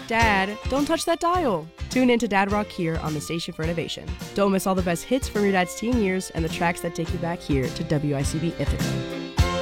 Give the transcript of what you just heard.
Dad, don't touch that dial. Tune in to Dad Rock here on the Station for Innovation. Don't miss all the best hits from your dad's teen years and the tracks that take you back here to WICB Ithaca.